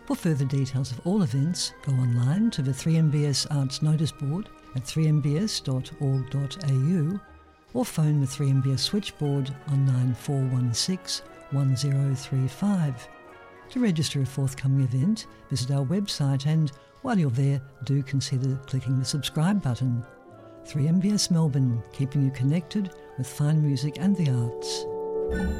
For further details of all events, go online to the 3MBS Arts Notice Board at 3mbs.org.au or phone the 3MBS switchboard on 9416 1035. To register a forthcoming event, visit our website and, while you're there, do consider clicking the subscribe button. 3MBS Melbourne, keeping you connected with fine music and the arts.